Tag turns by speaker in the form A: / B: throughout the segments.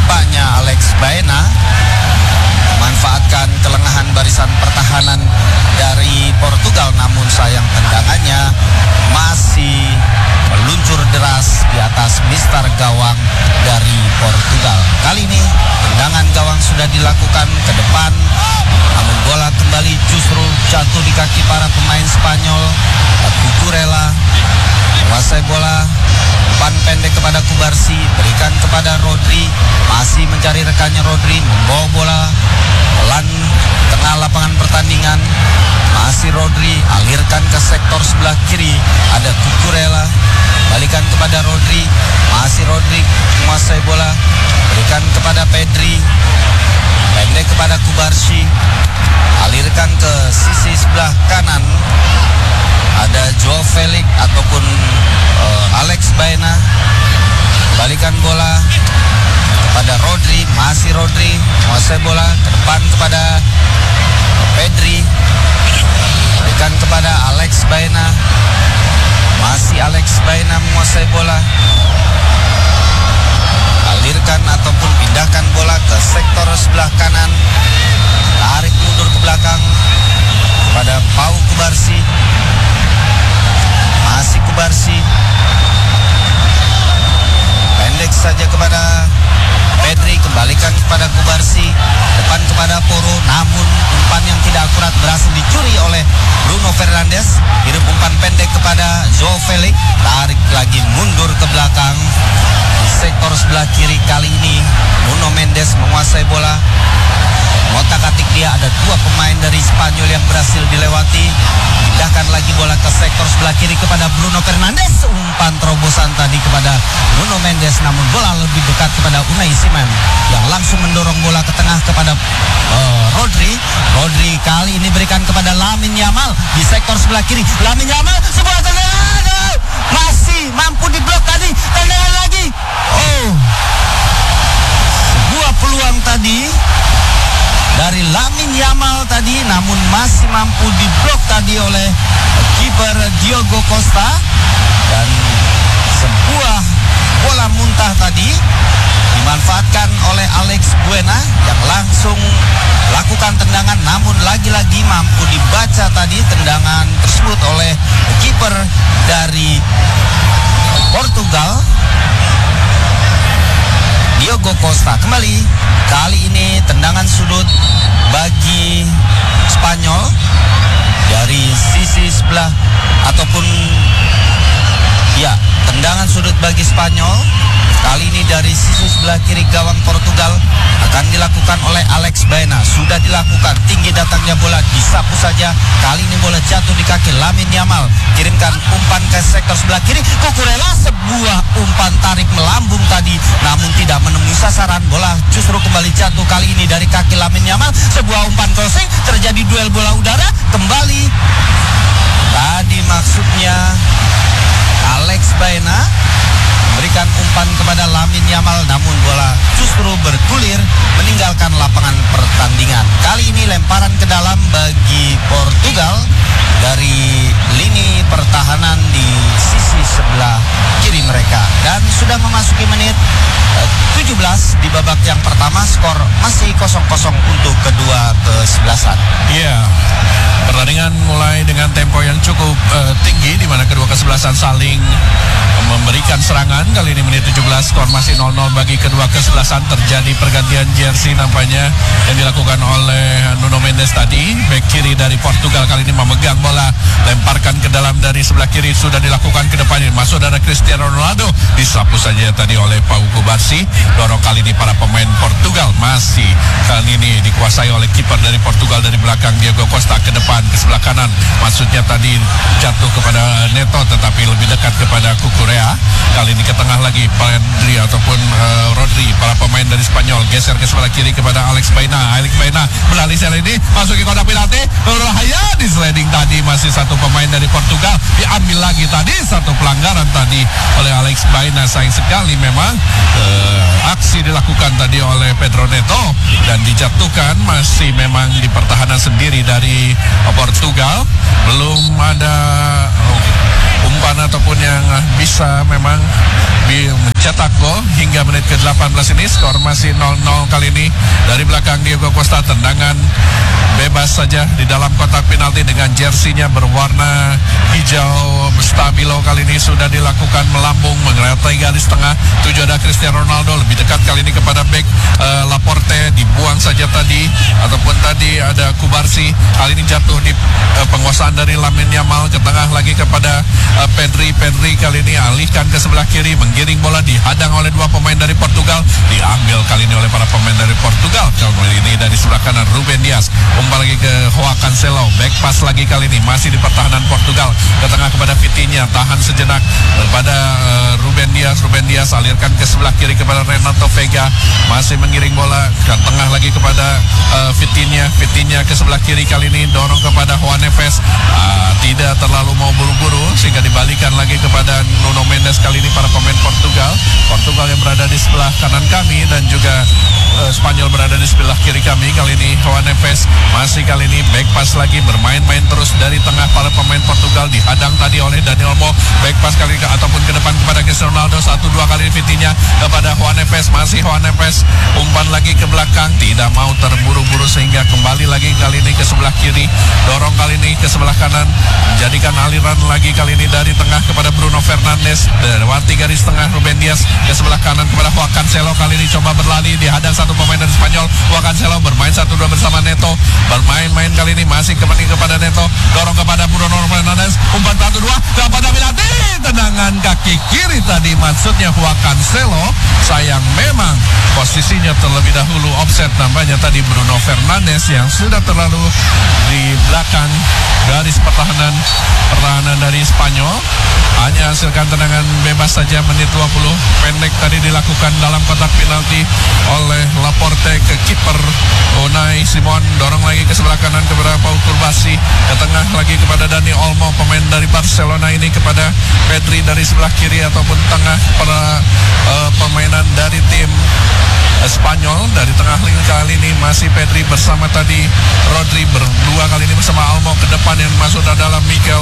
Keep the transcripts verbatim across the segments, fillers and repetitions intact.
A: Nampaknya Alex Baena memanfaatkan kelengahan barisan pertahanan dari Portugal, namun sayang tendangannya masih meluncur deras di atas mistar gawang dari Portugal. Kali ini tendangan gawang sudah dilakukan ke depan, namun bola kembali justru jatuh di kaki para pemain Spanyol. Cucurella menguasai bola, umpan pendek kepada Cubarsí, berikan kepada Rodri, masih mencari rekannya. Rodri membawa bola pelan tengah lapangan pertandingan, masih Rodri alirkan ke sektor sebelah kiri, ada Cucurella, balikan kepada Rodri, masih Rodri menguasai bola, berikan kepada Pedri, pendek kepada Cubarsí, alirkan ke sisi sebelah kanan, ada Joao Felix ataupun uh, Alex Baena, balikan bola kepada Rodri, masih Rodri menguasai bola ke depan kepada Pedri, berikan kepada Alex Baena, masih Alex Baena menguasai bola, alirkan ataupun pindahkan bola ke sektor sebelah kanan, tarik mundur ke belakang pada Pau Cubarsí, masih Cubarsí, pendek saja kepada Pedri, kembalikan kepada Cubarsí, depan kepada Porro, namun umpan yang tidak akurat berhasil dicuri oleh Bruno Fernandes. Kirim umpan pendek kepada Joao Felix, tarik lagi mundur ke belakang di sektor sebelah kiri. Kali ini Nuno Mendes menguasai bola, ngotak-atik dia, ada dua pemain dari Spanyol yang berhasil dilewati. Pindahkan lagi bola ke sektor sebelah kiri kepada Bruno Fernandes, umpan terobosan tadi kepada Nuno Mendes, namun bola lebih dekat kepada Unai Simon yang langsung mendorong bola ke tengah kepada uh, Rodri. Rodri kali ini berikan kepada Lamine Yamal di sektor sebelah kiri. Lamine Yamal, sebuah tendangan, masih mampu diblok tadi, tendangan lagi. Oh, sebuah peluang tadi dari Lamine Yamal tadi, namun masih mampu diblok tadi oleh kiper Diogo Costa, dan sebuah bola muntah tadi dimanfaatkan oleh Alex Baena yang langsung lakukan tendangan, namun lagi-lagi mampu dibaca tadi tendangan tersebut oleh kiper dari Portugal, Diogo Costa. Kembali, kali ini tendangan sudut bagi Spanyol dari sisi sebelah ataupun ya, tendangan sudut bagi Spanyol. Kali ini dari sisi sebelah kiri gawang Portugal akan dilakukan oleh Alex Baena. Sudah dilakukan, tinggi datangnya bola, disapu saja. Kali ini bola jatuh di kaki Lamine Yamal. Kirimkan umpan ke sektor sebelah kiri. Cucurella, sebuah umpan tarik melambung tadi, namun tidak menemui sasaran. Bola justru kembali jatuh kali ini dari kaki Lamine Yamal. Sebuah umpan crossing, terjadi duel bola udara. Kembali, tadi maksudnya Alex Baena berikan umpan kepada Lamine Yamal, namun bola justru bergulir meninggalkan lapangan pertandingan. Kali ini lemparan ke dalam bagi Portugal dari lini pertahanan di sisi sebelah kiri mereka. Dan sudah memasuki menit eh, tujuh belas di babak yang pertama, skor masih kosong kosong untuk kedua kesebelasan.
B: Iya, pertandingan mulai dengan tempo yang cukup uh, tinggi, di mana kedua kesebelasan saling memberikan serangan. Kali ini menit tujuh belas, skor masih nol nol bagi kedua kesebelasan. Terjadi pergantian jersey nampaknya yang dilakukan oleh Nuno Mendes tadi. Bek kiri dari Portugal kali ini memegang bola, lemparkan ke dalam dari sebelah kiri, sudah dilakukan ke depannya, masuk dari Cristiano Ronaldo, disapu saja tadi oleh Pau Cubarsí. Dorong kali ini para pemain Portugal, masih kali ini dikuasai oleh kiper dari Portugal dari belakang, Diogo Costa, ke depan ke sebelah kanan, maksudnya tadi jatuh kepada Neto tetapi lebih dekat kepada Cucurella. Kali ini ke tengah lagi Pedri ataupun uh, Rodri, para pemain dari Spanyol geser ke sebelah kiri kepada Alex Baena. Alex Baena beralih sel ini masuk ke kotak penalti, berbahaya di sliding tadi, masih satu pemain dari Portugal, diambil lagi tadi, satu pelanggaran tadi oleh Alex Baena. Sayang sekali memang uh, aksi dilakukan tadi oleh Pedro Neto dan dijatuhkan. Masih memang di pertahanan sendiri dari Portugal, belum ada oh, umpan ataupun yang bisa memang mencetak mencetak gol hingga menit ke delapan belas ini. Skor masih nol nol kali ini. Dari belakang Diego Costa, tendangan bebas saja di dalam kotak penalti dengan jersinya berwarna hijau stabilo kali ini sudah dilakukan melambung mengerai garis tengah. Tujuh ada Cristiano Ronaldo, lebih dekat kali ini kepada bek uh, Laporte, dibuang saja tadi, ataupun tadi ada Kubarsi, kali ini jatuh di uh, penguasaan dari Lamine Yamal, ke tengah lagi kepada uh, Pedri. Pedri kali ini alihkan ke sebelah kiri, menggiring bola, dihadang oleh dua pemain dari Portugal, diambil kali ini oleh para pemain dari Portugal. Kali ini dari sebelah kanan Ruben Dias, umpan lagi ke Joao Cancelo, back pass lagi kali ini masih di pertahanan Portugal, ke tengah kepada Vitinha, tahan sejenak kepada uh, Ruben Dias. Ruben Dias alirkan ke sebelah kiri kepada Renato Vega, masih menggiring bola ke tengah lagi kepada uh, Vitinha. Vitinha ke sebelah kiri kali ini dorong kepada Juan Neves, uh, tidak terlalu mau buru-buru sehingga dibalikan lagi kepada Nuno Mendes. Kali ini para pemain Portugal Portugal yang berada di sebelah kanan kami dan juga uh, Spanyol berada di sebelah kiri kami. Kali ini Juan Neves masih kali ini back pass lagi, bermain-main terus dari tengah para pemain Portugal, dihadang tadi oleh Dani Olmo, back pass kali ini ataupun ke depan kepada Cristiano Ronaldo, satu dua kali Vitinha kepada Juan Neves, masih Juan Neves umpan lagi ke belakang, tidak mau terburu-buru sehingga kembali lagi kali ini ke sebelah kiri, dorong kali ini ke sebelah kanan, menjadikan aliran lagi kali ini dari tengah kepada Bruno Fernandes, lewati garis tengah Ruben Dias ke sebelah kanan kepada Joao Cancelo, kali ini coba berlari, dihadang satu pemain dari Spanyol. Joao Cancelo bermain satu dua bersama Neto, bermain-main kali ini masih kembali kepada Neto, dorong kepada Bruno Fernandes, umpan satu dua kepada Milati, tendangan kaki kiri tadi maksudnya Joao Cancelo, sayang memang posisinya terlebih dahulu offset, namanya tadi Bruno Fernandes yang sudah terlalu di belakang garis pertahanan pertahanan dari Spanyol, hanya hasilkan tendangan bebas saja. Menit dua puluh pendek tadi dilakukan dalam kotak penalti oleh Laporte ke kiper Unai Simon, dorong lagi ke sebelah kanan kepada Paul Kurbasi, ke tengah lagi kepada Dani Olmo, pemain dari Barcelona ini, kepada Pedri dari sebelah kiri ataupun tengah pada uh, permainan dari tim Spanyol. Dari tengah lini kali ini masih Pedri bersama tadi Rodri, berdua kali ini bersama Olmo, ke depan yang masuk adalah Mikel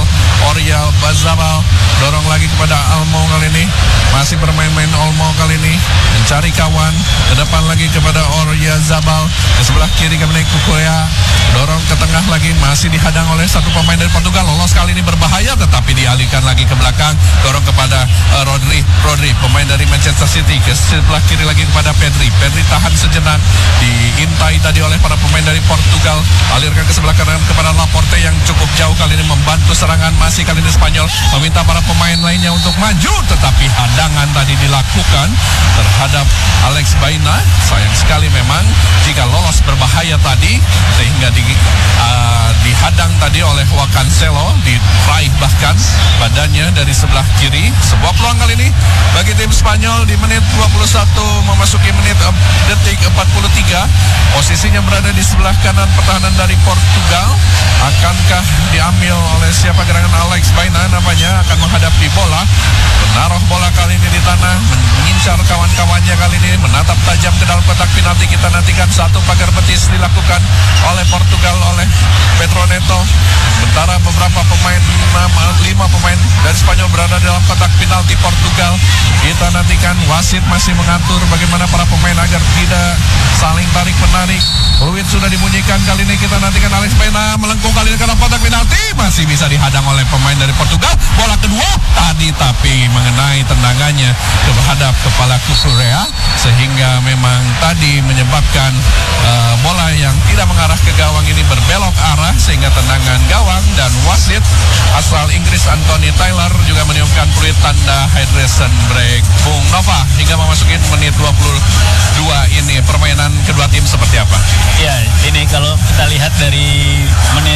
B: Oyarzabal, dorong lagi kepada Olmo kali ini, masih bermain-main Olmo kali ini mencari kawan, ke depan lagi kepada Oyarzabal, ke sebelah kiri kali ini Kukurea, dorong ke tengah lagi, masih dihadang oleh satu pemain dari Portugal, lolos kali ini berbahaya tetapi dialihkan lagi ke belakang, dorong kepada uh, Rodri Rodri pemain dari Manchester City, ke sebelah kiri lagi kepada Pedri. Pedri tahan sejenak, diintai tadi oleh para pemain dari Portugal, alirkan ke sebelah kanan kepada Laporte yang cukup jauh kali ini membantu serangan, masih kali ini Spanyol meminta para pemain lainnya untuk maju tetapi hadangan tadi dilakukan terhadap Alex Baena. Sayang sekali memang jika lolos berbahaya tadi sehingga di, uh, dihadang tadi oleh Joao Cancelo, diraih bahkan badannya dari sebelah kiri. Sebuah peluang kali ini bagi tim Spanyol di menit dua puluh satu memasuki menit uh, detik empat puluh tiga. Posisinya berada di sebelah kanan pertahanan dari Portugal. Akankah diambil oleh siapa? Gerangan Alex Baena namanya, akan menghadapi bola, menaruh bola kali ini di tanah, mengincar kawan-kawannya kali ini, menatap tajam ke dalam kotak penalti. Kita nantikan satu pagar betis dilakukan oleh Portugal oleh Pedro Neto. Sementara beberapa pemain, lima pemain dari Spanyol berada dalam kotak penalti Portugal. Kita nantikan wasit masih mengatur bagaimana para pemain agar tidak saling tarik menarik. Peluit sudah dibunyikan kali ini. Kita nantikan Alex Baena melengkung kali ini ke dalam kotak penalti, masih bisa dihadang oleh pemain dari Portugal. Bola kedua tadi tapi mengenai tendangannya terhadap kepala Kukurea sehingga memang tadi menyebabkan uh, bola yang tidak mengarah ke gawang ini berbelok arah sehingga tendangan gawang, dan wasit asal Inggris Anthony Taylor juga meniupkan peluit tanda hydration break. Bung Nova, hingga memasuki menit dua puluh dua ini permainan kedua tim seperti apa?
C: Ya, ini kalau kita lihat dari menit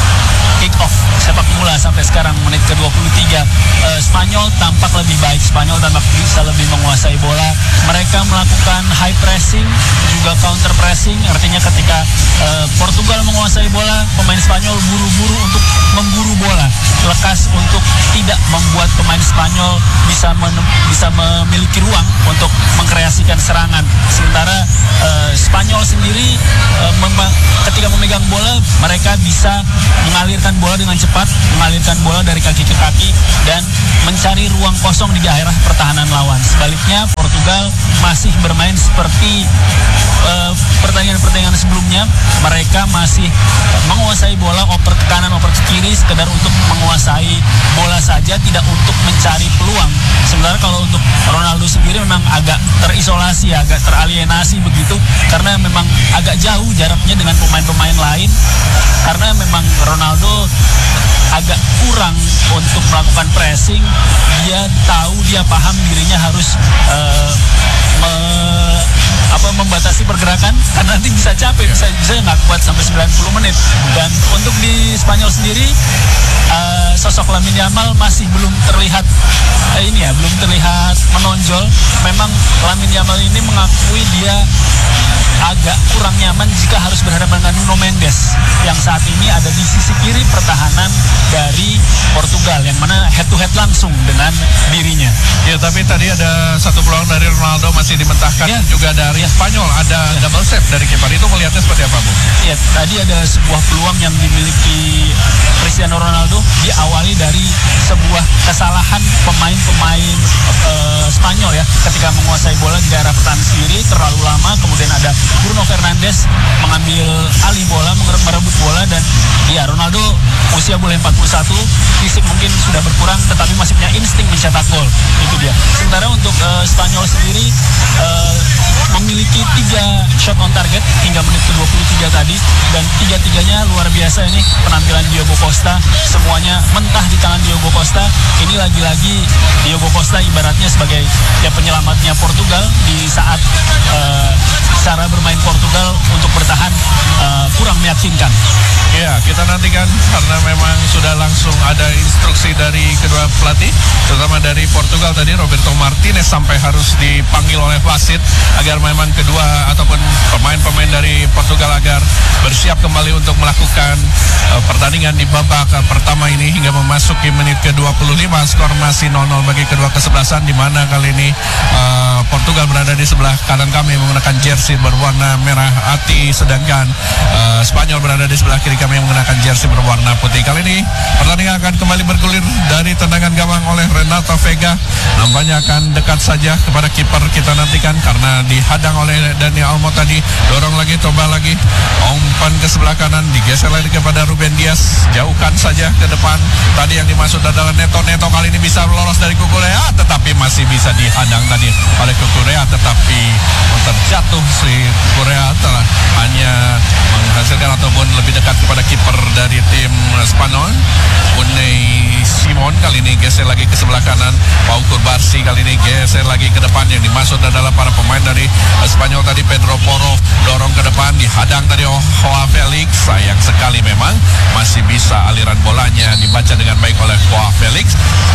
C: kick off sepak bola sampai sekarang menit ke dua puluh tiga, uh, Spanyol tampak lebih baik, Spanyol tampak bisa lebih menguasai bola. Mereka melakukan high pressing juga counter pressing, artinya ketika uh, Portugal menguasai bola, pemain Spanyol buru-buru untuk memburu bola, lekas untuk tidak membuat pemain Spanyol bisa men- bisa memiliki ruang untuk mengkreasikan serangan. Sementara uh, Spanyol sendiri uh, mem- ketika memegang bola, mereka bisa mengalirkan bola dengan cepat, mengalirkan bola dari kaki ke kaki dan mencari ruang kosong di daerah pertahanan lawan. Sebaliknya Portugal Portugal masih bermain seperti uh, pertandingan-pertandingan sebelumnya. Mereka masih menguasai bola, oper ke kanan, oper ke kiri, sekedar untuk menguasai bola saja, tidak untuk mencari peluang. Sementara kalau untuk Ronaldo sendiri memang agak terisolasi, agak teralienasi begitu, karena memang agak jauh jaraknya dengan pemain-pemain lain, karena memang Ronaldo agak kurang untuk melakukan pressing. Dia tahu, dia paham dirinya harus uh, me, apa, membatasi pergerakan, karena nanti bisa capek, bisa bisa nggak kuat sampai sembilan puluh menit. Dan untuk di Spanyol sendiri, uh, sosok Lamine Yamal masih belum terlihat uh, ini ya, belum terlihat menonjol. Memang Lamine Yamal ini mengakui dia agak kurang nyaman jika harus berhadapan dengan Nuno Mendes yang saat ini ada di sisi kiri pertahanan dari Portugal, yang mana head to head langsung dengan dirinya.
B: Ya, tapi tadi ada satu peluang dari Ronaldo masih dimentahkan, ya. Juga dari ya. Spanyol ada ya. Double save dari kiper. Itu melihatnya seperti apa, Bu?
C: Ya, tadi ada sebuah peluang yang dimiliki Cristiano Ronaldo diawali dari sebuah kesalahan pemain-pemain uh, Spanyol ya, ketika menguasai bola di daerah pertahanan kiri terlalu lama, kemudian ada Bruno Fernandes mengambil alih bola, merebut bola, dan ya Ronaldo usia boleh empat puluh satu, fisik mungkin sudah berkurang, tetapi masih punya insting mencetak gol. Itu dia. Sementara untuk uh, Spanyol sendiri uh, memiliki tiga shot on target hingga menit ke dua puluh tiga tadi, dan tiga-tiganya luar biasa. Ini penampilan Diogo Costa, semuanya mentah di tangan Diogo Costa. Ini lagi-lagi Diogo Costa ibaratnya sebagai ya penyelamatnya Portugal di saat uh, cara bermain Portugal untuk bertahan uh, kurang meyakinkan.
B: Ya, kita nantikan karena memang sudah langsung ada instruksi dari kedua pelatih, terutama dari Portugal tadi, Roberto Martinez sampai harus dipanggil oleh wasit agar memang kedua ataupun pemain-pemain dari Portugal agar bersiap kembali untuk melakukan uh, pertandingan di babak uh, pertama ini hingga memasuki menit ke dua puluh lima. Skor masih nol nol bagi kedua kesebelasan, di mana kali ini uh, Portugal berada di sebelah kanan kami menggunakan jersey berwarna merah hati, sedangkan uh, Spanyol berada di sebelah kiri kami yang menggunakan jersey berwarna putih. Kali ini pertandingan akan kembali bergulir dari tendangan gawang oleh Renato Vega. Nampaknya akan dekat saja kepada kiper, kita nantikan karena dihadang oleh Dani Olmo tadi. Dorong lagi, coba lagi, umpan ke sebelah kanan, digeser lagi kepada Ruben Dias, jauhkan saja ke depan. Tadi yang dimaksud adalah Neto. Neto kali ini bisa lolos dari Kukurea, tetapi masih bisa dihadang tadi oleh Kukurea, tetapi terjatuh si Korea telah hanya menghasilkan ataupun lebih dekat kepada kiper dari tim Spanyol, Unai Simon. Kali ini geser lagi ke sebelah kanan, Pau Kubarsi kali ini geser lagi ke depan. Yang dimaksud adalah para pemain dari Spanyol tadi, Pedro Porro dorong ke depan, dihadang tadi oh Joao Felix. Sayang sekali memang masih bisa aliran bolanya dibaca dengan baik oleh Joao Felix,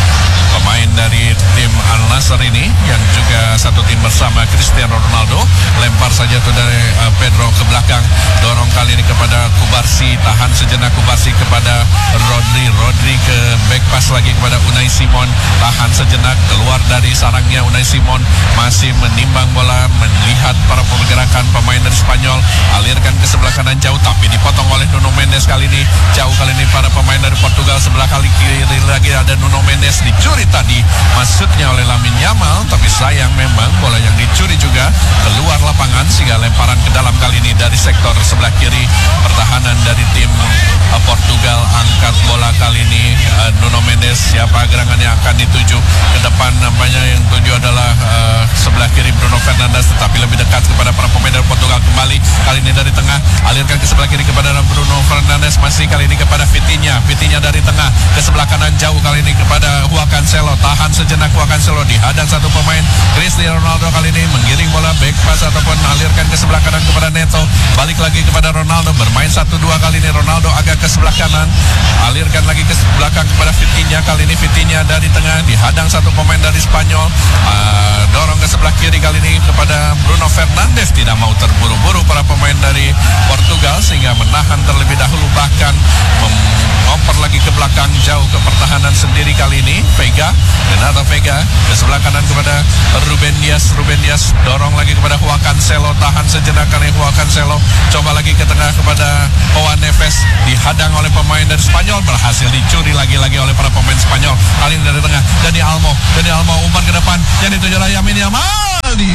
B: pemain dari tim Al Nassr ini yang juga satu tim bersama Cristiano Ronaldo. Lempar saja tuh dari uh, Pedro ke belakang, dorong kali ini kepada Kubarsi, tahan sejenak Kubarsi kepada Rodri, Rodri ke back pass lagi kepada Unai Simon, tahan sejenak, keluar dari sarangnya Unai Simon, masih menimbang bola, melihat para pergerakan pemain dari Spanyol, alirkan ke sebelah kanan jauh, tapi dipotong oleh Nuno Mendes. Kali ini jauh, kali ini para pemain dari Portugal, sebelah kali kiri lagi ada Nuno Mendes, dicuri tadi maksudnya oleh Lamine Yamal, tapi sayang memang bola yang dicuri juga keluar lapangan sehingga lemparan ke dalam kali ini dari sektor sebelah kiri pertahanan dari tim uh, Portugal. Angkat bola kali ini uh, Nuno Mendes, siapa gerangan yang akan dituju ke depan, nampaknya yang tuju adalah uh, sebelah kiri Bruno Fernandes, tetapi lebih dekat kepada para pemain dari Portugal. Kembali kali ini dari tengah, alirkan ke sebelah kiri kepada Bruno Fernandes, masih kali ini kepada Vitinha, Vitinha dari tengah ke sebelah kanan jauh, kali ini kepada Joao Cancelo, tahan sejenak Joao Cancelo, dihadang satu pemain Cristiano Ronaldo. Kali ini menggiring bola back pass ataupun alirkan ke sebelah kanan kepada Neto, balik lagi kepada Ronaldo, bermain satu dua. Kali ini Ronaldo agak ke sebelah kanan, alirkan lagi ke belakang kepada Vitinha. Kali ini Vitinha dari tengah, dihadang satu pemain dari Spanyol, uh, dorong ke sebelah kiri kali ini kepada Bruno Fernandes. Tidak mau terburu-buru para pemain dari Portugal sehingga menahan terlebih dahulu, bahkan mengoper lagi ke belakang jauh ke pertahanan sendiri. Kali ini Vega, Renato Vega ke sebelah kanan kepada Ruben Dias, Ruben Dias dorong lagi kepada Joao Cancelo, tahan sejenak kali Joao Cancelo, coba lagi ke tengah kepada Joao Neves, dihadang oleh pemain dari Spanyol, berhasil dicuri lagi-lagi oleh para pemain Spanyol. Kali ini dari tengah Dani Olmo, Dani Olmo umpan ke depan, yang dituju oleh Lamine Yamal, di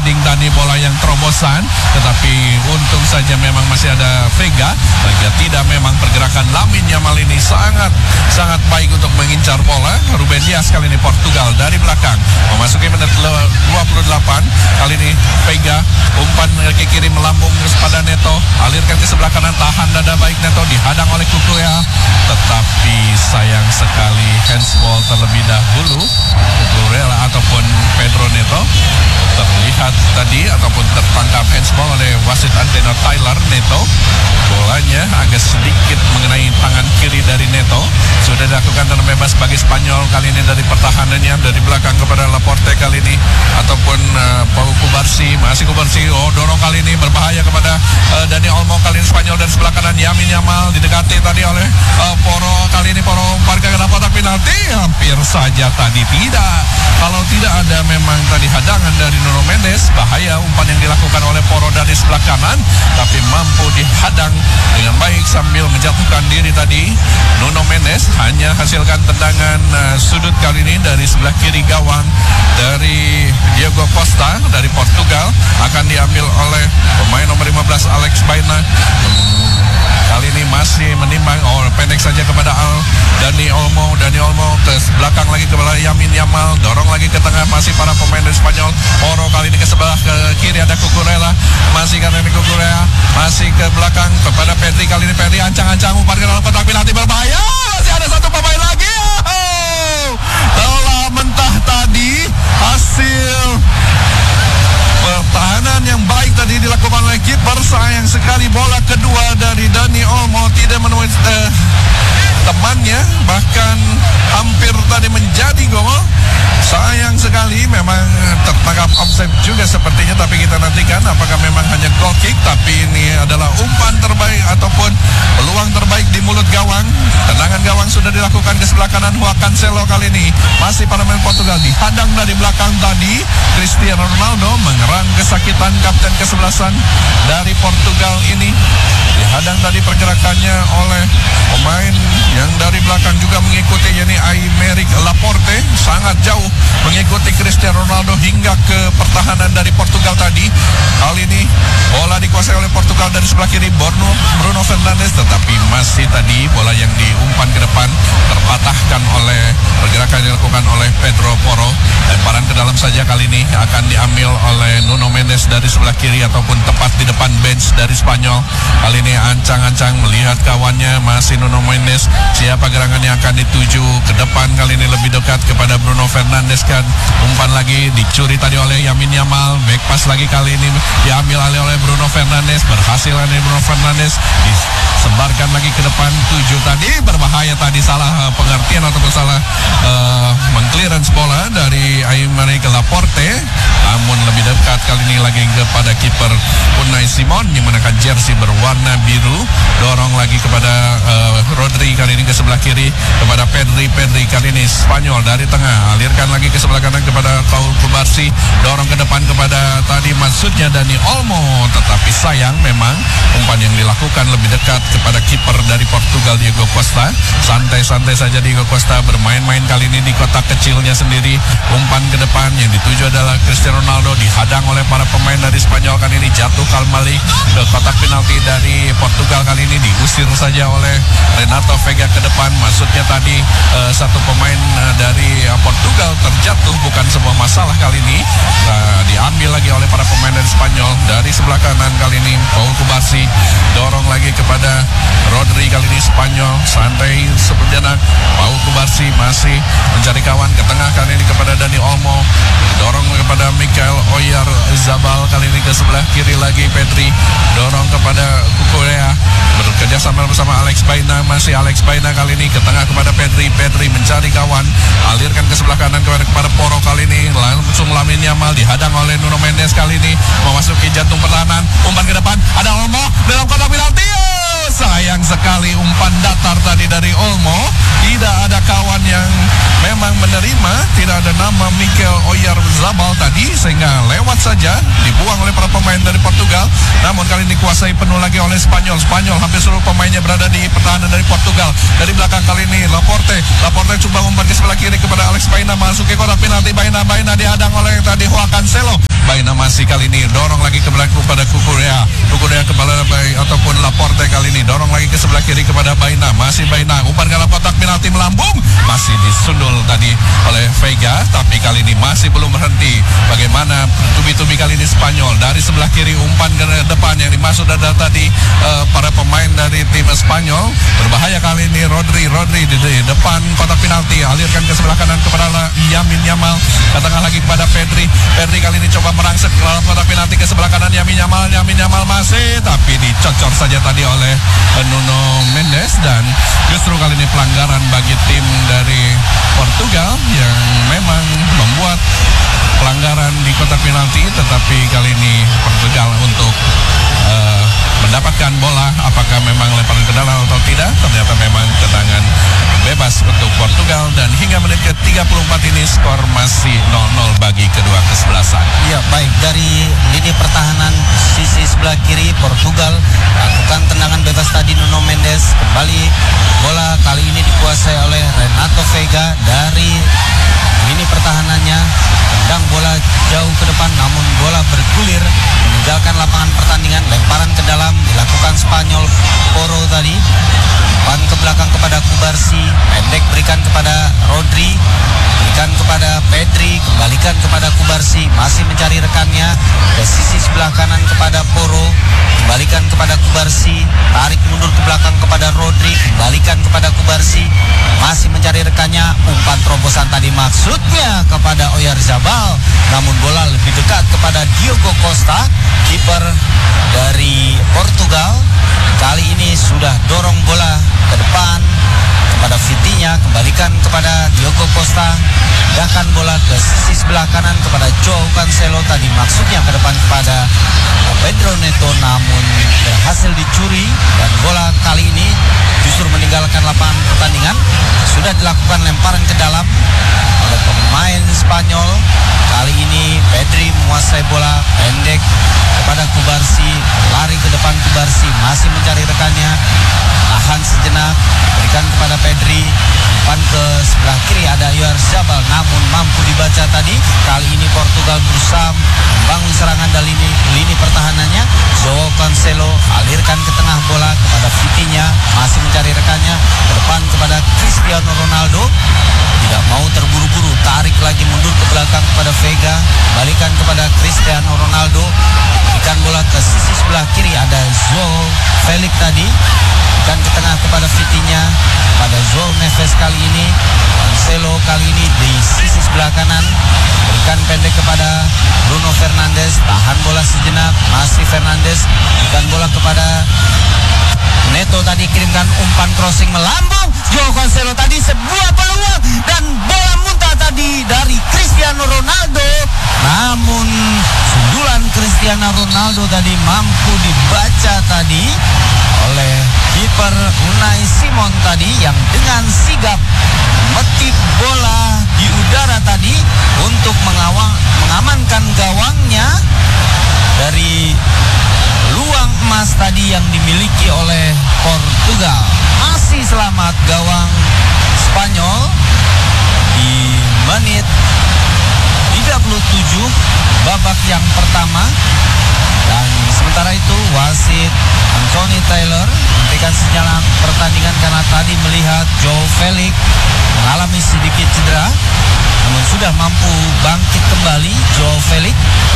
B: sliding tadi bola yang terobosan, tetapi untung saja memang masih ada Vega. Vega tidak, memang pergerakan Lamine Yamal ini sangat sangat baik untuk mengincar bola. Ruben Dias kali ini Portugal dari belakang memasuki menit dua puluh delapan. Kali ini Vega umpan ke kiri melambung kepada Neto, alirkan ke sebelah kanan, tahan dada baik Neto, dihadang oleh Cucurella, tetapi sayang sekali handsball terlebih dahulu. Cucurella ataupun Pedro Neto terlihat tadi ataupun tertangkap handsball oleh wasit Anteno Tyler Neto. Bolanya agak sedikit mengenai tangan kiri dari Neto. Sudah dilakukan tendangan bebas bagi Spanyol kali ini dari pertahanannya, dari belakang kepada Laporte kali ini ataupun uh, Pau Cubarsí, masih Cubarsí. Oh, dorong kali ini berbahaya kepada uh, Dani Olmo. Kali ini Spanyol dari sebelah kanan, Lamine Yamal didekati tadi oleh uh, Poro. Kali ini Poro umpan ke kotak penalti, hampir saja tadi tidak. Kalau tidak ada memang tadi hadangan dari Nuno Mendes, bahaya umpan yang dilakukan oleh Poro dari sebelah kanan, tapi mampu dihadang dengan baik sambil menjatuhkan diri tadi. Nuno Mendes hanya hasilkan tendangan uh, sudut kali ini dari sebelah kiri gawang dari Diego Costa dari Portugal, akan diambil oleh pemain nomor lima belas Alex Baena. Kali ini masih menimbang, oh pendek saja kepada Al Dani Olmo. Dani Olmo ke belakang lagi kepada Lamine Yamal, dorong lagi ke tengah, masih para pemain dari Spanyol. Poro kali ini ke sebelah ke kiri ada Cucurella, masih kali ini Cucurella, masih ke belakang kepada Pedri. Kali ini Pedri ancang-ancang umpan ke dalam kotak penalti, berbahaya. Masih ada satu pemain lagi. Oh, telah mentah tadi hasil pertahanan yang baik tadi dilakukan oleh kiper. Sayang sekali bola kedua dari Dani Olmo tidak menemui uh, temannya, bahkan hampir tadi menjadi gol. Sayang sekali, memang tertangkap offside juga sepertinya, tapi kita nantikan apakah memang hanya goal kick. Tapi ini adalah umpan terbaik ataupun peluang terbaik di mulut gawang. Tendangan gawang sudah dilakukan ke sebelah kanan. Juan Cancelo kali ini masih pada pemain Portugal, dihadang dari belakang tadi. Cristiano Ronaldo mengerang kesakitan kapten kesebelasan dari Portugal ini. Dihadang tadi pergerakannya oleh pemain yang dari belakang juga mengikuti, yakni Aymeric Laporte, sangat jauh mengikuti Cristiano Ronaldo hingga ke pertahanan dari Portugal tadi. Kali ini bola dikuasai oleh Portugal dari sebelah kiri Bruno, Bruno Fernandes, tetapi masih tadi bola yang diumpan ke depan terpatahkan oleh pergerakan yang dilakukan oleh Pedro Poro. Lemparan ke dalam saja kali ini akan diambil oleh Nuno Mendes dari sebelah kiri ataupun tepat di depan bench dari Spanyol. Kali ini ancang-ancang melihat kawannya, masih Nuno Mendes. Siapa gerangan yang akan dituju ke depan kali ini, lebih dekat kepada Bruno Fernandes kan. Umpan lagi dicuri tadi oleh Lamine Yamal. Back pass lagi kali ini diambil alih oleh Bruno Fernandes. Berhasil dari Bruno Fernandes, disebarkan lagi ke depan. Tujuh tadi berbahaya tadi, salah uh, pengertian ataupun salah uh, mengclearance bola dari Aymeric Laporte. Namun lebih dekat kali ini lagi kepada kiper Unai Simon yang mengenakan jersey berwarna biru. Dorong lagi kepada uh, Rodri kali ini ke sebelah kiri kepada Pedri. Pedri kali ini Spanyol dari tengah, alirkan lagi ke sebelah kanan kepada Pau Cubarsí. Dorong ke depan kepada tadi maksudnya Dani Olmo, tetapi sayang memang umpan yang dilakukan lebih dekat kepada kiper dari Portugal Diego Costa. Santai-santai saja Diego Costa bermain-main kali ini di kotak kecilnya sendiri. Umpan ke depan yang dituju adalah Cristiano Ronaldo, dihadang oleh para pemain dari Spanyol. Kali ini jatuh kembali ke kotak penalti dari Portugal. Kali ini diusir saja oleh Renato Vega ke depan. Maksudnya tadi uh, satu pemain uh, dari uh, Portugal terjatuh, bukan sebuah masalah kali ini. Uh, diambil lagi oleh para pemain dari Spanyol dari sebelah kanan. Kali ini Pau Cubarsí dorong lagi kepada Rodri. Kali ini Spanyol santai sejenak. Pau Cubarsí masih mencari kawan ke tengah. Kali ini kepada Dani Olmo, dorong kepada Mikel Oyarzabal. Kali ini ke sebelah kiri lagi Pedri, dorong kepada Cucurella, bekerja sama bersama Alex Baena. Masih Alex Baena kali ini ke tengah kepada Pedri. Pedri mencari kawan, alirkan ke sebelah kanan kepada, kepada Poro. Kali ini langsung Lamine Yamal, dihadang oleh Nuno Mendes. Kali ini memasuki jantung pertahanan. Umpan ke depan, ada Olmo dalam kotak penalti. Sayang sekali umpan datar tadi dari Olmo. Tidak ada kawan yang memang menerima, tidak ada nama Mikel Oyarzabal tadi, sehingga lewat saja, dibuang oleh para pemain dari Portugal. Namun kali ini dikuasai penuh lagi oleh Spanyol. Spanyol hampir seluruh pemainnya berada di pertahanan dari Portugal. Dari belakang kali ini Laporte. Laporte coba umpan ke sebelah kiri kepada Alex Baena, masuk ke kotak penalti. Baena Baena dihadang oleh tadi Juan Cancelo. Baena masih kali ini dorong lagi ke belakang kepada Kukurea. Kukurea kepala Bay ataupun Laporte kali ini dorong lagi ke sebelah kiri kepada Baina. Masih Baina umpan ke kotak penalti melambung, masih disundul tadi oleh Vega, tapi kali ini masih belum berhenti. Bagaimana tubi-tubi kali ini Spanyol dari sebelah kiri umpan ke depan yang dimaksud ada tadi uh, para pemain dari tim Spanyol. Berbahaya kali ini Rodri Rodri di, di depan kotak penalti, alirkan ke sebelah kanan kepada Yamin Yamal, ke tengah lagi kepada Pedri. Pedri kali ini coba merangsek ke dalam kotak penalti ke sebelah kanan Yamin Yamal. Yamin Yamal masih, tapi dicocor saja tadi oleh Nuno Mendes, dan justru kali ini pelanggaran bagi tim dari Portugal yang memang membuat pelanggaran di kotak penalti, tetapi kali ini Portugal untuk uh, mendapatkan bola, apakah memang lemparan ke dalam atau tidak, ternyata memang tendangan bebas untuk Portugal, dan hingga menit ke tiga puluh empat ini skor masih nol nol bagi kedua kesebelasan.
A: Ya, baik, dari lini pertahanan sisi sebelah kiri Portugal lakukan tendangan bebas tadi Nuno Mendes. Kembali bola kali ini dikuasai oleh Renato Vega dari lini pertahanannya, tendang bola jauh ke depan namun bola bergulir meninggalkan lapangan pertandingan. Lemparan ke dalam dilakukan Spanyol, Poro tadi umpan ke belakang kepada Kubarsi, pendek berikan kepada Rodri, berikan kepada Pedri, kembalikan kepada Kubarsi, masih mencari rekannya ke sisi sebelah kanan kepada Poro, kembalikan kepada Kubarsi, tarik mundur ke belakang kepada Rodri, kembalikan kepada Kubarsi, masih mencari rekannya, umpan terobosan tadi maksudnya kepada Oyarzabal, namun bola lebih dekat kepada Diogo Costa, kiper dari Portugal. Kali ini sudah dorong bola ke depan kepada Vitinha, kembalikan kepada Diogo Costa, pindahkan bola ke sisi sebelah kanan kepada Joao Cancelo, tadi maksudnya ke depan kepada Pedro Neto namun berhasil dicuri, dan bola kali ini justru meninggalkan lapangan pertandingan. Sudah dilakukan lemparan ke dalam oleh pemain Spanyol. Kali ini Pedri menguasai bola, pendek kepada Kubarsi, lari ke depan Kubarsi, masih mencari rekannya, tahan sejenak, berikan kepada Pedri, umpan ke sebelah kiri ada Oyarzabal namun mampu dibaca tadi. Kali ini Portugal berusaha membangun serangan dari lini, lini pertahanannya. Joao Cancelo alirkan ke tengah bola kepada Vitinha, masih mencari rekannya, ke depan kepada Cristiano Ronaldo, tidak mau terburu-buru, tarik lagi mundur ke belakang kepada Vega, balikan kepada Cristiano Ronaldo, berikan bola ke sisi sebelah kiri ada Joao Felix tadi, berikan ke tengah kepada Vitinha, pada Joao Neves kali ini, Cancelo kali ini di sisi sebelah kanan, berikan pendek kepada Bruno Fernandes, tahan bola sejenak, masih Fernandes, berikan bola kepada Neto tadi, kirimkan umpan crossing melambung, Joao Cancelo tadi sebuah peluang dan bola muntah tadi dari Cristiano Ronaldo, namun sundulan Cristiano Ronaldo tadi mampu dibaca tadi oleh kiper Unai Simon tadi, yang dengan sigap metik bola di udara tadi untuk mengawang, mengamankan gawangnya dari peluang emas tadi yang dimiliki oleh Portugal. Masih selamat gawang Spanyol di menit tiga puluh tujuh babak yang pertama, dan sementara itu wasit Anthony Taylor memberikan sinyal pertandingan karena tadi melihat Joao Felix mengalami sedikit cedera, namun sudah mampu bangkit kembali. Joao Felix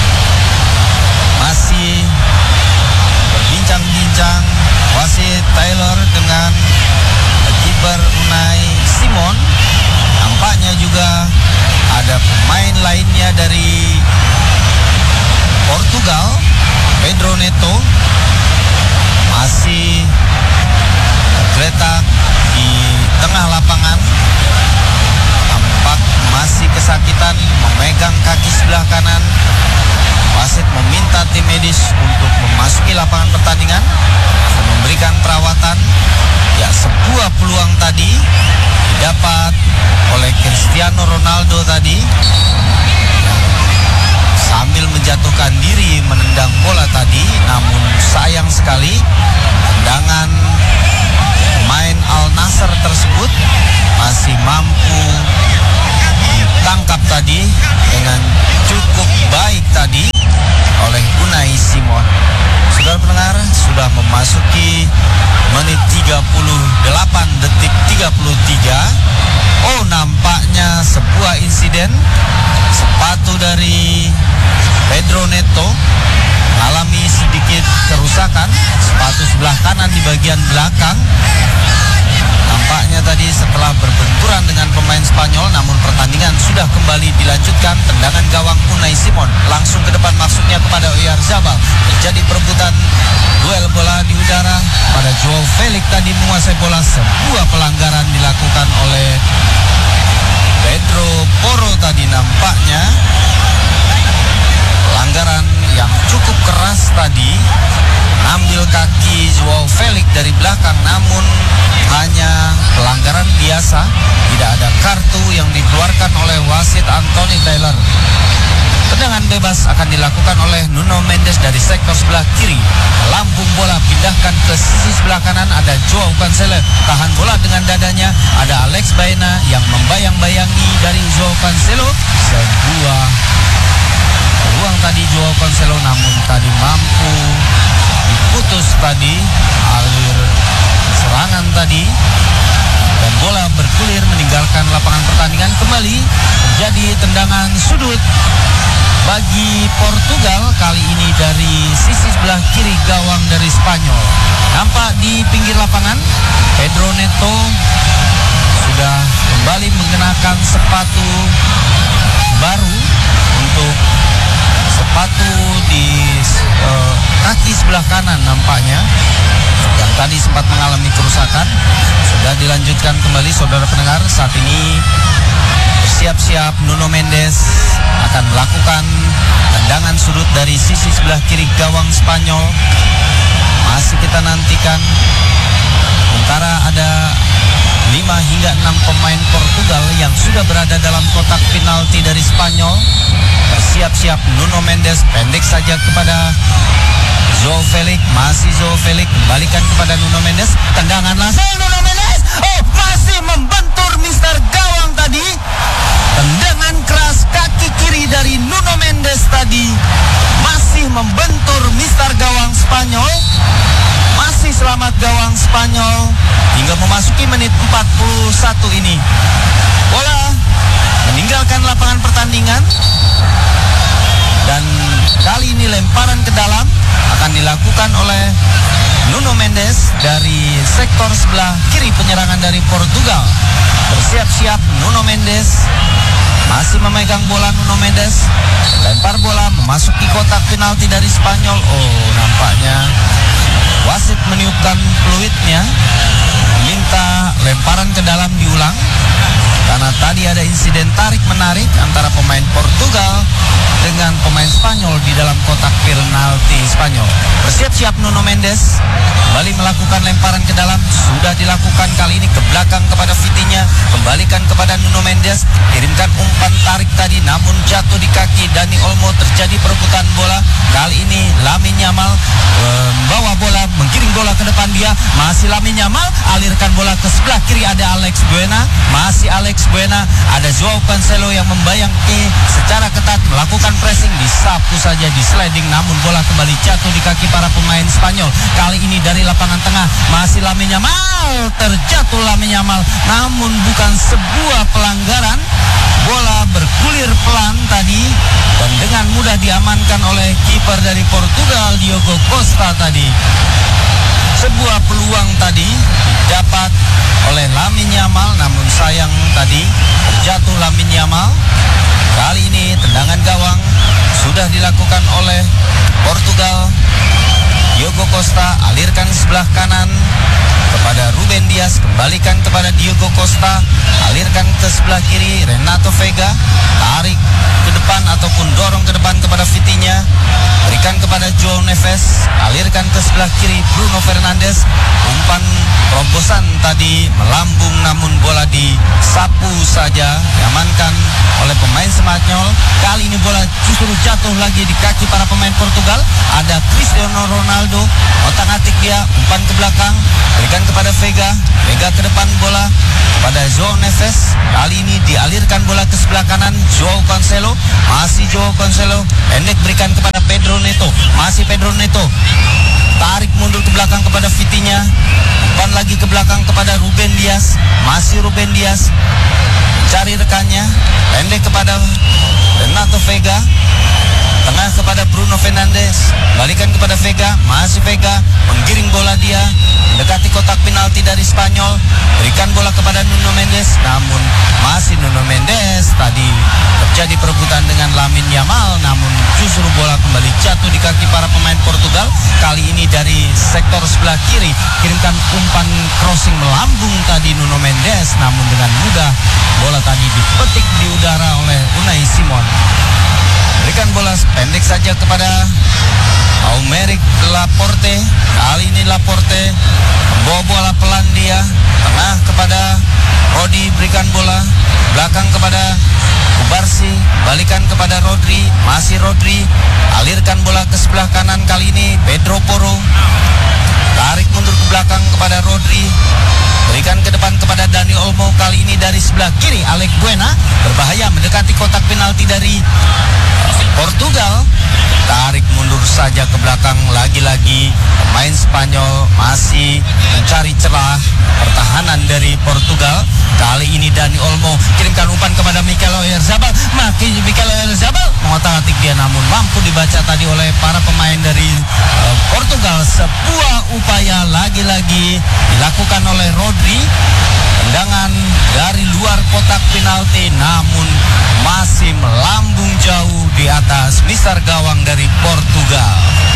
A: masih berbincang-bincang wasit Taylor dengan kiper Unai Simon. Nampaknya juga ada pemain lainnya dari Portugal, Pedro Neto, masih tergeletak di tengah lapangan, tampak masih kesakitan, memegang kaki sebelah kanan. Wasit meminta tim medis untuk memasuki lapangan pertandingan dan memberikan perawatan. Ya, sebuah peluang tadi didapat oleh Cristiano Ronaldo tadi, sambil menjatuhkan diri menendang bola tadi, namun sayang sekali tendangan pemain Al Nassr tersebut masih mampu ditangkap tadi dengan cukup baik tadi memasuki menit tiga puluh delapan detik tiga puluh tiga. Oh, nampaknya sebuah insiden sepatu dari Pedro Neto alami sedikit kerusakan, sepatu sebelah kanan di bagian belakang. Nampaknya tadi setelah berbenturan dengan pemain Spanyol, namun pertandingan sudah kembali dilanjutkan. Tendangan gawang Unai Simon langsung ke depan, masuknya kepada Oyarzabal. Terjadi perebutan duel bola di udara pada Joao Felix tadi menguasai bola. Sebuah pelanggaran dilakukan oleh Pedro Porro tadi, nampaknya pelanggaran yang cukup keras tadi. Ambil kaki Joao Felix dari belakang, namun hanya pelanggaran biasa, tidak ada kartu yang dikeluarkan oleh wasit Anthony Taylor. Tendangan bebas akan dilakukan oleh Nuno Mendes dari sektor sebelah kiri. Lambung bola pindahkan ke sisi sebelah kanan, ada Joao Cancelo tahan bola dengan dadanya, ada Alex Baena yang membayang-bayangi dari Joao Cancelo. Sebuah peluang tadi Joao Cancelo, namun tadi mampu diputus tadi alir serangan tadi, dan bola bergulir meninggalkan lapangan pertandingan. Kembali terjadi tendangan sudut bagi Portugal, kali ini dari sisi sebelah kiri gawang dari Spanyol. Nampak di pinggir lapangan Pedro Neto sudah kembali mengenakan sepatu baru untuk sepatu di uh, kaki sebelah kanan nampaknya, yang tadi sempat mengalami kerusakan. Sudah dilanjutkan kembali, saudara pendengar. Saat ini bersiap-siap Nuno Mendes akan melakukan tendangan sudut dari sisi sebelah kiri gawang Spanyol. Masih kita nantikan. Sementara ada lima hingga enam pemain Portugal yang sudah berada dalam kotak penalti dari Spanyol. Bersiap-siap Nuno Mendes, pendek saja kepada Joao Felix, masih Joao Felix, kembalikan kepada Nuno Mendes, tendangan langsung Nuno Mendes, oh masih membentur mister gawang tadi. Tendangan keras kaki kiri dari Nuno Mendes tadi masih membentur mister gawang Spanyol. Masih selamat gawang Spanyol hingga memasuki menit empat puluh satu ini. Bola meninggalkan lapangan pertandingan, dan kali ini lemparan ke dalam akan dilakukan oleh Nuno Mendes dari sektor sebelah kiri penyerangan dari Portugal. Bersiap-siap Nuno Mendes, masih memegang bola Nuno Mendes, lempar bola memasuki kotak penalti dari Spanyol. Oh, nampaknya wasit meniupkan peluitnya, minta lemparan ke dalam diulang, karena tadi ada insiden tarik-menarik antara pemain Portugal dengan pemain Spanyol di dalam kotak penalti Spanyol. Bersiap-siap Nuno Mendes kembali melakukan lemparan ke dalam, sudah dilakukan kali ini ke belakang kepada Vitinha, kembalikan kepada Nuno Mendes, kirimkan umpan tarik tadi namun jatuh di kaki Dani Olmo. Terjadi perebutan bola, kali ini Lamine Yamal membawa bola, menggiring bola ke depan dia, masih Lamine Yamal, alirkan bola ke sebelah kiri, ada Alex Baena, masih Alex Baena, ada Joao Cancelo yang membayangi secara ketat, melakukan pressing, disapu saja di sliding, namun bola kembali jatuh di kaki para pemain Spanyol. Kali ini dari lapangan tengah masih Lamine Yamal, terjatuh Lamine Yamal, namun bukan sebuah pelanggaran. Bola bergulir pelan tadi dan dengan mudah diamankan oleh kiper dari Portugal Diogo Costa tadi. Sebuah peluang tadi dapat oleh Lamine Yamal, namun sayang tadi terjatuh Lamine Yamal. Kali ini tendangan gawang sudah dilakukan oleh Portugal. Diogo Costa alirkan sebelah kanan kepada Ruben Dias, kembalikan kepada Diogo Costa, alirkan ke sebelah kiri Renato Vega, tarik ke depan ataupun dorong ke depan kepada Vitinha, berikan kepada Joao Neves, alirkan ke sebelah kiri Bruno Fernandes. Umpan terobosan tadi melambung namun bola disapu saja, diamankan oleh pemain Spanyol. Kali ini bola justru jatuh lagi di kaki para pemain Portugal. Ada Cristiano Ronaldo, otak-atik dia, umpan ke belakang, berikan kepada Vega, Vega ke depan bola pada Joao Neves. Kali ini dialirkan bola ke sebelah kanan Joao Cancelo, masih Joao Cancelo, pendek berikan kepada Pedro Neto. Masih Pedro Neto. Tarik mundur ke belakang kepada Vitinha. Umpan lagi ke belakang kepada Ruben Dias. Masih Ruben Dias. Cari rekannya. Pendek kepada Renato Vega. Tengah kepada Bruno Fernandes. Balikan kepada Vega. Masih Vega. Menggiring bola dia. Mendekati kotak penalti dari Spanyol. Berikan bola kepada Nuno Mendes. Namun masih Nuno Mendes. Tadi terjadi perebutan dengan Lamine Yamal. Namun justru bola kembali jatuh di kaki para pemain Portugal. Kali ini dari sektor sebelah kiri. Kirimkan umpan crossing melambung tadi Nuno Mendes. Namun dengan mudah bola tadi dipetik di udara oleh Unai Simon. Berikan bola pendek saja kepada Aymeric Laporte. Kali ini Laporte membawa bola pelan dia. Tengah kepada Rodi, berikan bola. Belakang kepada Kubarsi. Balikan kepada Rodri. Masih Rodri. Alirkan bola ke sebelah kanan kali ini Pedro Porro. Tarik mundur ke belakang kepada Rodri. Berikan ke depan kepada Dani Olmo. Kali ini dari sebelah kiri Alex Buena. Berbahaya mendekati kotak penalti dari Portugal. Tarik mundur saja ke belakang. Lagi-lagi pemain Spanyol masih mencari celah pertahanan dari Portugal. Kali ini Dani Olmo kirimkan umpan kepada Mikel Oyarzabal. Makin Mikel Oyarzabal mengotak-atik dia, namun mampu dibaca tadi oleh para pemain dari uh, Portugal. Sebuah upaya lagi-lagi dilakukan oleh Rodri. Tendangan dari luar kotak penalti, namun masih melambung jauh di atas mister gawang dari Portugal.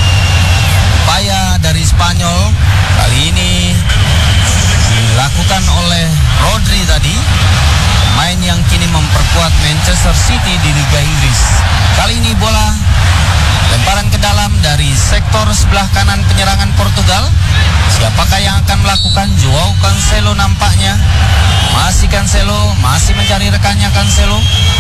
A: Upaya dari Spanyol kali ini dilakukan oleh Rodri tadi, pemain yang kini memperkuat Manchester City di Liga Inggris. Kali ini bola lemparan ke dalam dari sektor sebelah kanan penyerangan Portugal. Siapakah yang akan melakukan? Joao Cancelo nampaknya. Masih Cancelo, masih mencari rekannya Cancelo.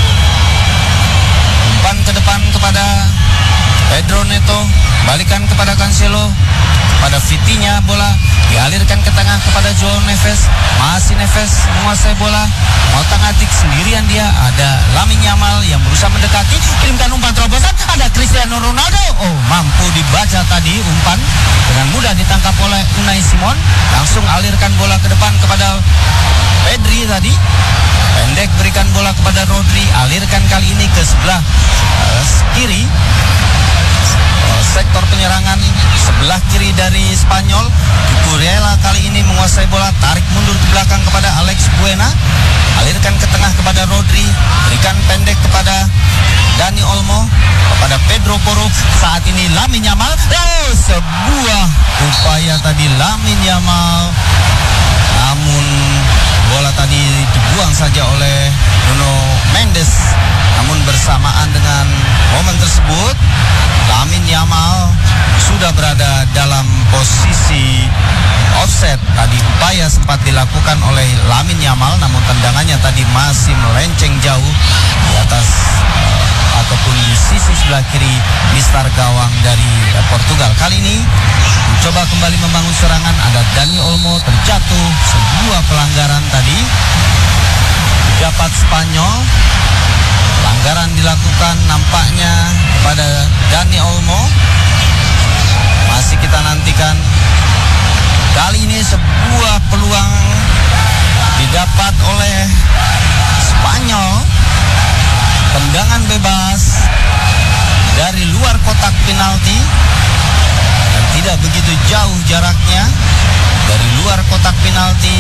A: Umpan ke depan kepada Pedro Neto. Balikan kepada Cancelo. Pada Vitinha bola dialirkan ke tengah kepada Joao Neves. Masih Neves menguasai bola. Otak-atik sendirian dia. Ada Lamine Yamal yang berusaha mendekati. Kirimkan umpan terobosan. Ada Cristiano Ronaldo. Oh, mampu dibaca tadi umpan. Dengan mudah ditangkap oleh Unai Simon. Langsung alirkan bola ke depan kepada Pedri tadi. Pendek berikan bola kepada Rodri. Alirkan kali ini ke sebelah uh, kiri. Sektor penyerangan sebelah kiri dari Spanyol. Cucurella kali ini menguasai bola. Tarik mundur ke belakang kepada Alex Buena. Alirkan ke tengah kepada Rodri. Berikan pendek kepada Dani Olmo. Kepada Pedro Porro. Saat ini Lamine Yamal. Oh, sebuah upaya tadi Lamine Yamal. Namun bola tadi dibuang saja oleh Nuno Mendes. Namun bersamaan dengan momen tersebut, Lamine Yamal sudah berada dalam posisi offset. Tadi upaya sempat dilakukan oleh Lamine Yamal, namun tendangannya tadi masih melenceng jauh di atas uh, ataupun di sisi sebelah kiri mister gawang dari uh, Portugal. Kali ini mencoba kembali membangun serangan. Ada Dani Olmo terjatuh, sebuah pelanggaran tadi dapat Spanyol. Pelanggaran dilakukan nampaknya kepada Dani Olmo. Masih kita nantikan. Kali ini sebuah peluang didapat oleh Spanyol. Tendangan bebas dari luar kotak penalti. Dan tidak begitu jauh jaraknya dari luar kotak penalti.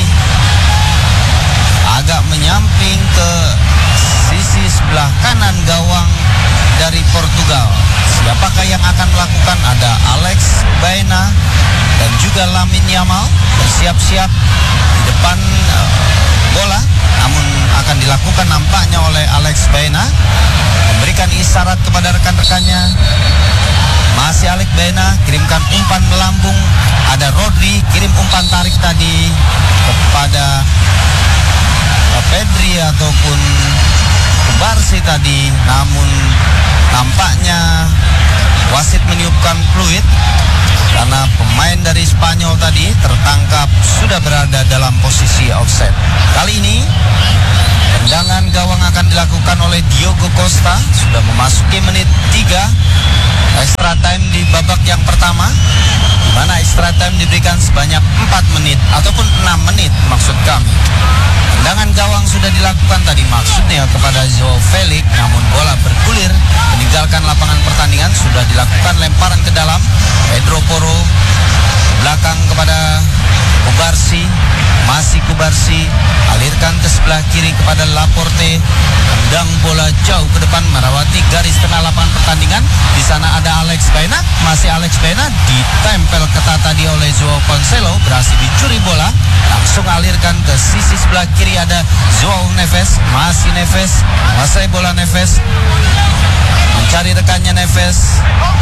A: Agak menyamping ke sisi sebelah kanan gawang dari Portugal. Siapakah yang akan melakukan? Ada Alex Baena dan juga Lamine Yamal bersiap-siap di depan uh, bola. Namun akan dilakukan nampaknya oleh Alex Baena, memberikan isyarat kepada rekan-rekannya. Masih Alex Baena kirimkan umpan melambung. Ada Rodri kirim umpan tarik tadi kepada uh, Pedri ataupun Kubarsi tadi, namun nampaknya wasit meniupkan fluid karena pemain dari Spanyol tadi tertangkap sudah berada dalam posisi offset. Kali ini tendangan gawang akan dilakukan oleh Diogo Costa. Sudah memasuki menit tiga extra yang pertama, di mana extra time diberikan sebanyak empat menit ataupun enam menit maksud kami. Tendangan gawang sudah dilakukan tadi maksudnya kepada Joao Felix, namun bola bergulir meninggalkan lapangan pertandingan. Sudah dilakukan lemparan ke dalam, Pedro Porro belakang kepada Kubarsi, masih Kubarsi, alirkan ke sebelah kiri kepada Laporte, tendang bola jauh ke depan melewati garis tengah lapangan pertandingan. Di sana ada Alex Baena, masih Alex Baena ditempel ketat tadi oleh Joao Cancelo, berhasil dicuri bola, langsung alirkan ke sisi sebelah kiri ada Joao Neves, masih Neves, menguasai bola Neves, mencari rekannya Neves.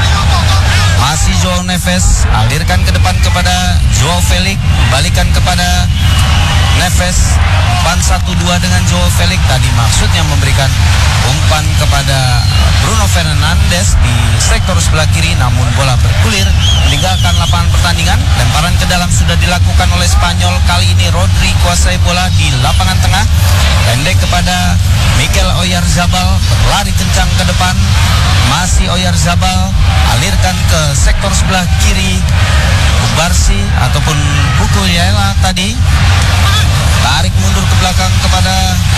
A: Masih Joao Neves, alirkan ke depan kepada Joao Felix, balikan kepada Neves, umpan satu dua dengan Joao Felix. Tadi maksudnya memberikan umpan kepada Bruno Fernandes di sektor sebelah kiri, namun bola bergulir meninggalkan lapangan pertandingan. Lemparan ke dalam sudah dilakukan oleh Spanyol. Kali ini Rodri kuasai bola di lapangan tengah, pendek kepada Mikel Oyarzabal, berlari kencang ke depan, masih Oyarzabal, alirkan ke sektor sebelah kiri Kubarsi ataupun Kukuryela tadi, tarik mundur ke belakang kepada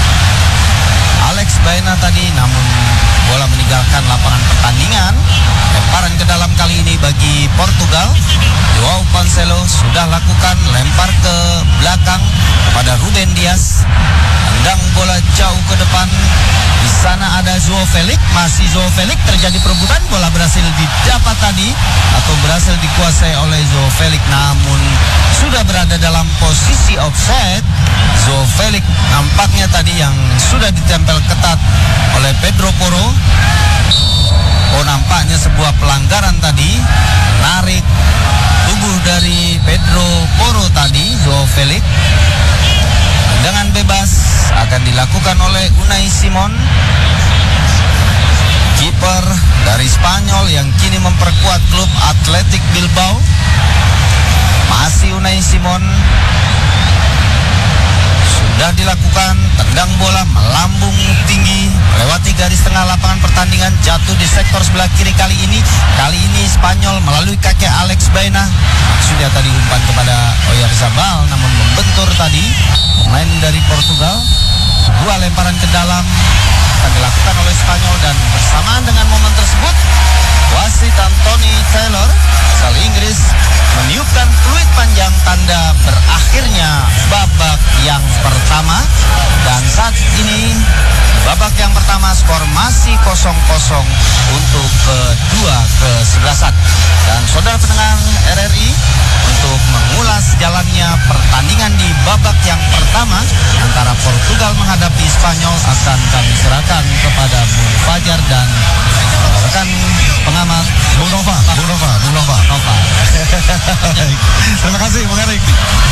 A: Alex Baena tadi, namun bola meninggalkan lapangan pertandingan. Lemparan ke dalam kali ini bagi Portugal. Joao Cancelo sudah lakukan lempar ke belakang kepada Ruben Dias, tendang bola jauh ke depan. Di sana ada Joao Felix, masih Joao Felix, terjadi perebutan, bola berhasil didapat tadi atau berhasil dikuasai oleh Joao Felix, namun sudah berada dalam posisi offside. Joao Felix nampaknya tadi yang sudah ditempel ketat oleh Pedro Porro. Oh, nampaknya sebuah pelanggaran tadi, menarik tubuh dari Pedro Porro tadi, Joao Felix. Tendangan bebas akan dilakukan oleh Unai Simon, kiper dari Spanyol yang kini memperkuat klub Athletic Bilbao. Masih Unai Simon, sudah dilakukan, tendang bola melambung tinggi melewati garis tengah lapangan pertandingan, jatuh di sektor sebelah kiri. Kali ini kali ini Spanyol melalui kaki Alex Baena, sudah tadi umpan kepada Oyarzabal, namun membentur tadi pemain dari Portugal. Dua lemparan ke dalam akan dilakukan oleh Spanyol, dan bersamaan dengan momen tersebut wasit Anthony Taylor asal Inggris meniupkan fluid panjang tanda berakhirnya babak yang pertama. Dan saat ini babak yang pertama skor masih kosong kosong untuk kedua kesebelasan. Dan saudara pendengar R R I, untuk mengulas jalannya pertandingan di babak yang pertama antara Portugal menghadapi Spanyol akan kami serahkan kepada Bung Fajar dan rekan pengamat
D: Bung Nova, Bung Nova, Bung Nova.
A: Nova.
D: Terima kasih Bung Erik.